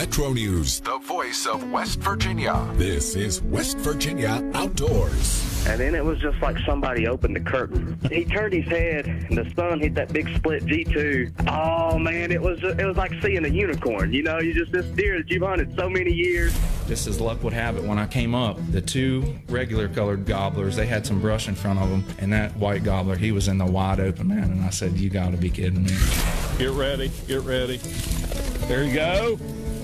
Metro News, the voice of West Virginia. This is West Virginia Outdoors. And then it was just like somebody opened the curtain. He turned his head, and the sun hit that big split G2. Oh, man, it was like seeing a unicorn. You know, this deer that you've hunted so many years. Just as luck would have it, when I came up, the two regular colored gobblers, they had some brush in front of them, and that white gobbler, he was in the wide open, man, and I said, you got to be kidding me. Get ready, get ready. There you go.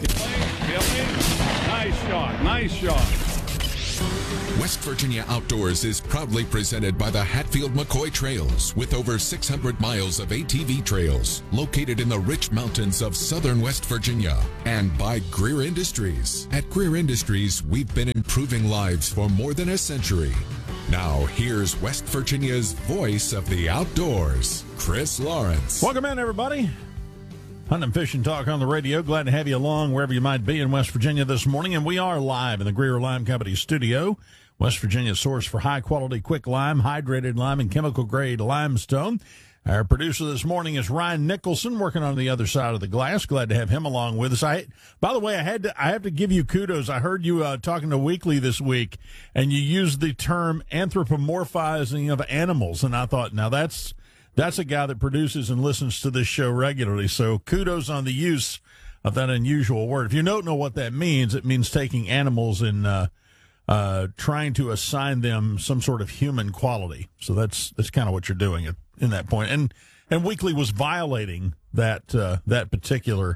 Nice shot, nice shot. West Virginia Outdoors is proudly presented by the Hatfield-McCoy Trails, with over 600 miles of ATV trails located in the rich mountains of southern West Virginia, and by Greer Industries. At Greer Industries, we've been improving lives for more than a century. Now, here's West Virginia's voice of the outdoors, Chris Lawrence. Welcome in, everybody. Hunt and Fish and Talk on the radio. Glad to have you along wherever you might be in West Virginia this morning. And we are live in the Greer Lime Company studio, West Virginia's source for high-quality quick lime, hydrated lime, and chemical-grade limestone. Our producer this morning is Ryan Nicholson, working on the other side of the glass. Glad to have him along with us. By the way, I have to give you kudos. I heard you talking to Weekly this week, and you used the term anthropomorphizing of animals. And I thought, now that's a guy that produces and listens to this show regularly. So kudos on the use of that unusual word. If you don't know what that means, it means taking animals and trying to assign them some sort of human quality. So that's kind of what you're doing in that point. And Weekly was violating that particular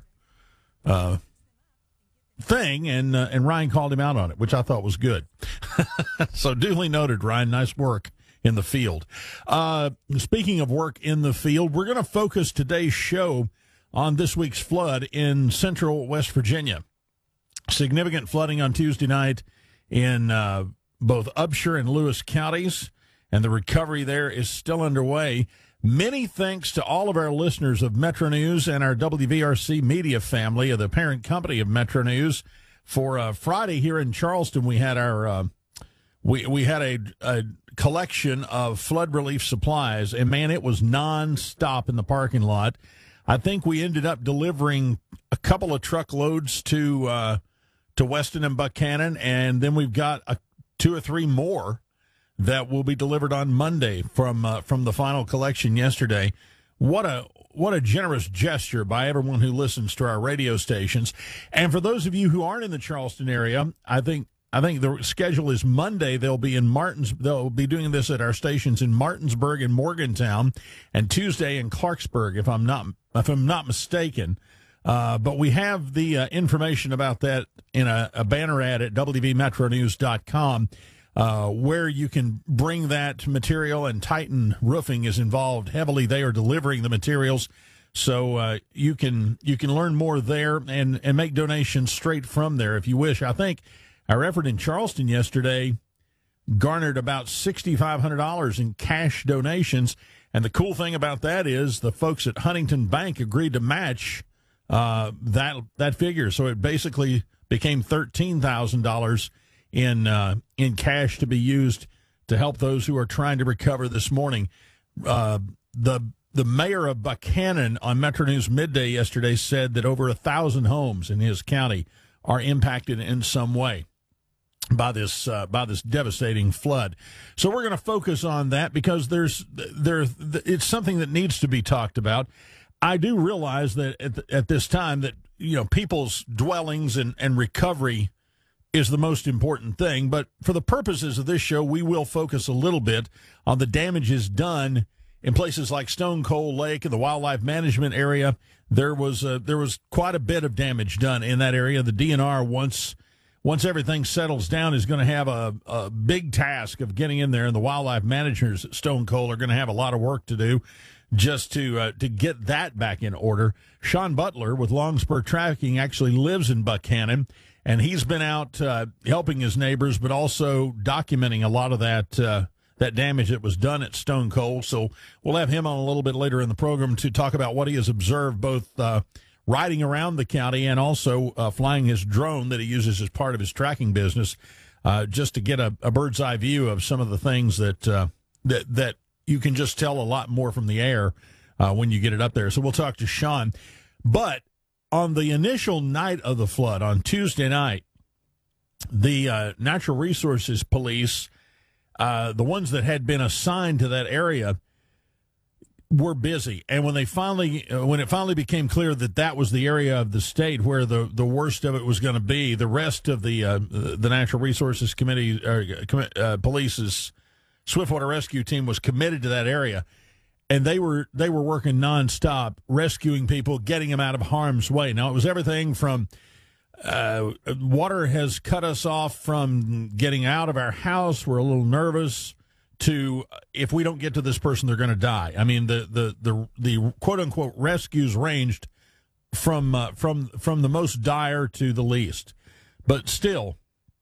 thing, and Ryan called him out on it, which I thought was good. So duly noted, Ryan. Nice work in the field. Speaking of work in the field, we're going to focus today's show on this week's flood in central West Virginia. Significant flooding on Tuesday night in both Upshur and Lewis counties, and the recovery there is still underway. Many thanks to all of our listeners of Metro News and our WVRC media family, the parent company of Metro News. For Friday here in Charleston, we had our we had a collection of flood relief supplies, and man, it was nonstop in the parking lot. I think we ended up delivering a couple of truckloads to Weston and Buchanan, and then we've got 2 or 3 more that will be delivered on Monday from the final collection yesterday. What a generous gesture by everyone who listens to our radio stations. And for those of you who aren't in the Charleston area, I think the schedule is Monday. They'll be doing this at our stations in Martinsburg and Morgantown, and Tuesday in Clarksburg, if I'm not mistaken. But we have the information about that in a banner ad at WVMetroNews.com, where you can bring that material, and Titan Roofing is involved heavily. They are delivering the materials, so you can learn more there and make donations straight from there if you wish. I think our effort in Charleston yesterday garnered about $6,500 in cash donations, and the cool thing about that is the folks at Huntington Bank agreed to match that figure, so it basically became $13,000 in cash to be used to help those who are trying to recover this morning. The mayor of Buchanan on Metro News Midday yesterday said that over 1,000 homes in his county are impacted in some way by this devastating flood. So we're going to focus on that because it's something that needs to be talked about. I do realize that at this time that, people's dwellings and recovery is the most important thing. But for the purposes of this show, we will focus a little bit on the damages done in places like Stone Cold Lake and the wildlife management area. There was quite a bit of damage done in that area. The DNR, once everything settles down, is going to have a big task of getting in there, and the wildlife managers at Stone Cold are going to have a lot of work to do just to get that back in order. Sean Butler with Longspur Tracking actually lives in Buchanan, and he's been out helping his neighbors, but also documenting a lot of that damage that was done at Stone Cold. So we'll have him on a little bit later in the program to talk about what he has observed, both riding around the county and also flying his drone that he uses as part of his tracking business, just to get a bird's eye view of some of the things that you can just tell a lot more from the air when you get it up there. So we'll talk to Sean. But on the initial night of the flood, on Tuesday night, the Natural Resources Police, the ones that had been assigned to that area, were busy. And when it finally became clear that that was the area of the state where the worst of it was going to be, the rest of the Natural Resources Committee, Police's Swiftwater Rescue Team was committed to that area. And they were working nonstop, rescuing people, getting them out of harm's way. Now, it was everything from water has cut us off from getting out of our house. We're a little nervous. To if we don't get to this person, they're going to die. I mean, the quote unquote rescues ranged from the most dire to the least, but still,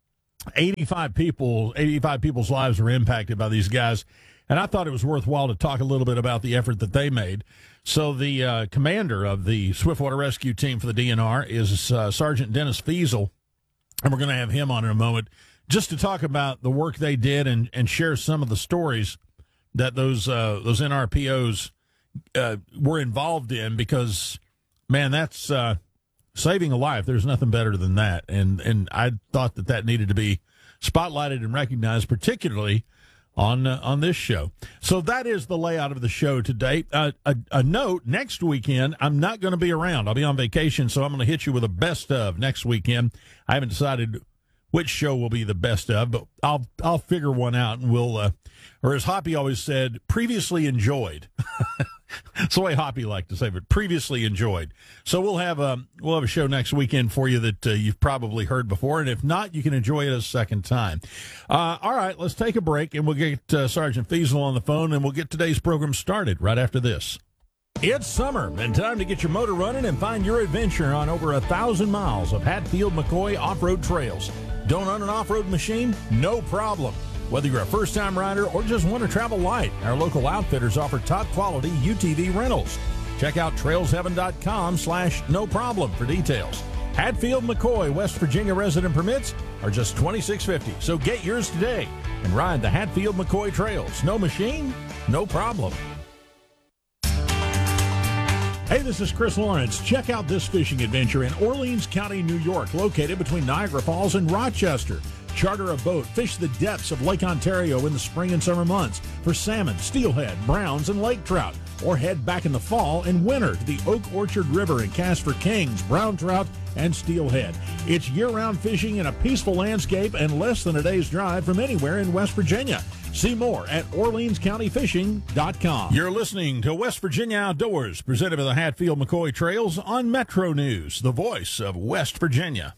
85 people's lives were impacted by these guys. And I thought it was worthwhile to talk a little bit about the effort that they made. So the commander of the Swiftwater Rescue Team for the DNR is Sergeant Dennis Fiesel, and we're going to have him on in a moment just to talk about the work they did and share some of the stories that those NRPOs were involved in, because, man, that's saving a life. There's nothing better than that. And I thought that needed to be spotlighted and recognized, particularly on this show. So that is the layout of the show today. A note, next weekend, I'm not going to be around. I'll be on vacation, so I'm going to hit you with a best of next weekend. I haven't decided which show will be the best of, but I'll figure one out, and we'll, or as Hoppy always said, previously enjoyed. That's the way Hoppy liked to say it, previously enjoyed. So we'll have a show next weekend for you that you've probably heard before, and if not, you can enjoy it a second time. All right, let's take a break, and we'll get Sergeant Fiesel on the phone, and we'll get today's program started right after this. It's summer and time to get your motor running and find your adventure on over 1,000 miles of Hatfield-McCoy off-road trails. Don't own an off-road machine? No problem. Whether you're a first-time rider or just want to travel light, our local outfitters offer top-quality UTV rentals. Check out trailsheaven.com/no problem for details. Hatfield-McCoy, West Virginia resident permits are just $26.50, so get yours today and ride the Hatfield-McCoy trails. No machine? No problem. Hey, this is Chris Lawrence. Check out this fishing adventure in Orleans County, New York, located between Niagara Falls and Rochester. Charter a boat, fish the depths of Lake Ontario in the spring and summer months for salmon, steelhead, browns, and lake trout. Or head back in the fall and winter to the Oak Orchard River and cast for kings, brown trout, and steelhead. It's year-round fishing in a peaceful landscape and less than a day's drive from anywhere in West Virginia. See more at OrleansCountyFishing.com. You're listening to West Virginia Outdoors, presented by the Hatfield-McCoy Trails on Metro News, the voice of West Virginia.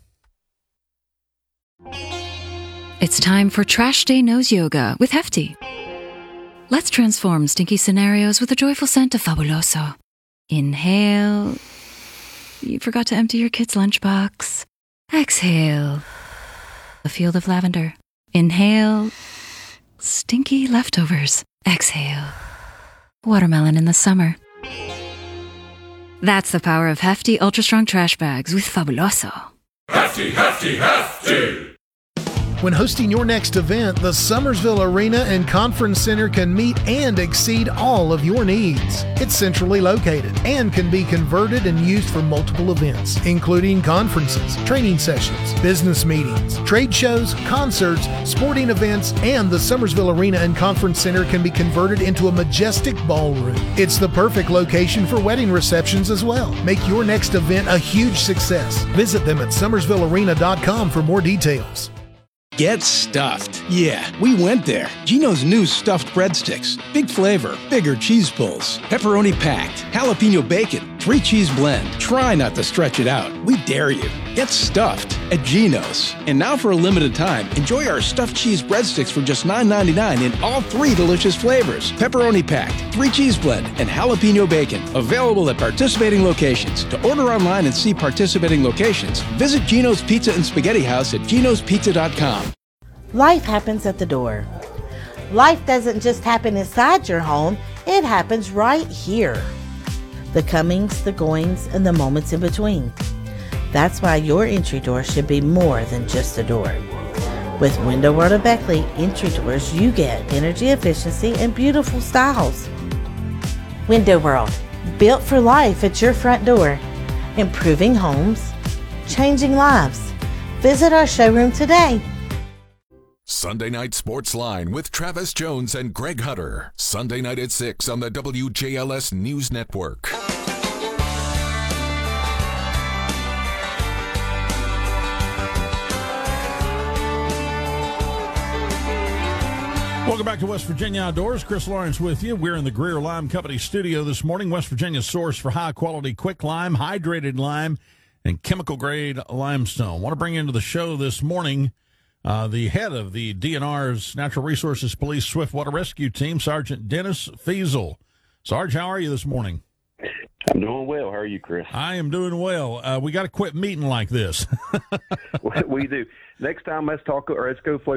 It's time for Trash Day Nose Yoga with Hefty. Let's transform stinky scenarios with a joyful scent of Fabuloso. Inhale. You forgot to empty your kid's lunchbox. Exhale. A field of lavender. Inhale. Stinky leftovers. Exhale. Watermelon in the summer. That's the power of Hefty Ultra Strong Trash Bags with Fabuloso. Hefty, Hefty, Hefty! When hosting your next event, the Summersville Arena and Conference Center can meet and exceed all of your needs. It's centrally located and can be converted and used for multiple events, including conferences, training sessions, business meetings, trade shows, concerts, sporting events, and the Summersville Arena and Conference Center can be converted into a majestic ballroom. It's the perfect location for wedding receptions as well. Make your next event a huge success. Visit them at summersvillearena.com for more details. Get stuffed. Yeah, we went there. Geno's new stuffed breadsticks. Big flavor, bigger cheese pulls, pepperoni packed, jalapeno bacon, 3-cheese blend. Try not to stretch it out. We dare you. Get stuffed at Geno's. And now for a limited time, enjoy our stuffed cheese breadsticks for just $9.99 in all 3 delicious flavors. Pepperoni packed, 3-cheese blend, and jalapeno bacon. Available at participating locations. To order online and see participating locations, visit Geno's Pizza and Spaghetti House at genospizza.com. Life happens at the door. Life doesn't just happen inside your home, it happens right here. The comings, the goings, and the moments in between. That's why your entry door should be more than just a door. With Window World of Beckley entry doors, you get energy efficiency and beautiful styles. Window World, built for life at your front door. improving homes, changing lives. Visit our showroom today. Sunday Night Sports Line with Travis Jones and Greg Hutter. Sunday night at 6 on the WJLS News Network. Welcome back to West Virginia Outdoors. Chris Lawrence with you. We're in the Greer Lime Company studio this morning. West Virginia's source for high-quality quick lime, hydrated lime, and chemical-grade limestone. Want to bring into the show this morning the head of the DNR's Natural Resources Police Swiftwater Rescue Team, Sergeant Dennis Feasel. Sarge, how are you this morning? I'm doing well. How are you, Chris? I am doing well. We got to quit meeting like this. We do. Next time, let's talk or let's go